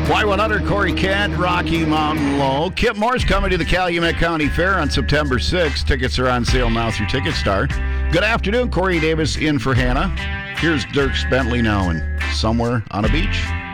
Y100, Corey Kent, Rocky Mountain Low. Kip Moore's coming to the Calumet County Fair on September 6th. Tickets are on sale now through TicketStar. Good afternoon, Corey Davis in for Hannah. Here's Dierks Bentley now and Somewhere on a Beach.